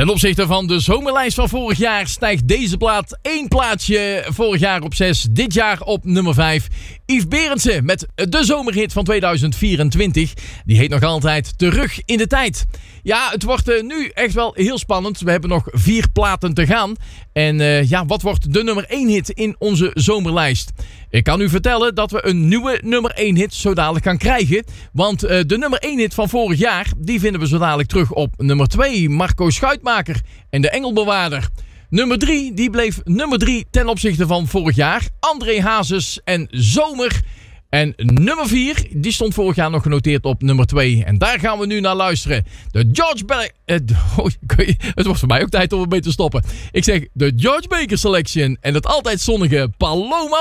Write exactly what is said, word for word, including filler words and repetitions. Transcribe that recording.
Ten opzichte van de zomerlijst van vorig jaar stijgt deze plaat één plaatsje. Vorig jaar op zes, dit jaar op nummer vijf. Yves Berendsen met de zomerhit van tweeduizend vierentwintig. Die heet nog altijd Terug in de Tijd. Ja, het wordt uh, nu echt wel heel spannend. We hebben nog vier platen te gaan. En uh, ja, wat wordt de nummer één hit in onze zomerlijst? Ik kan u vertellen dat we een nieuwe nummer één hit zo dadelijk gaan krijgen. Want uh, de nummer één hit van vorig jaar, die vinden we zo dadelijk terug op nummer twee. Marco Schuitmaker en de Engelbewaarder. Nummer drie, die bleef nummer drie ten opzichte van vorig jaar. André Hazes en Zomer. En nummer vier, die stond vorig jaar nog genoteerd op nummer twee. En daar gaan we nu naar luisteren. De George Baker... Uh, oh, het wordt voor mij ook tijd om ermee te stoppen. Ik zeg de George Baker Selection en het altijd zonnige Paloma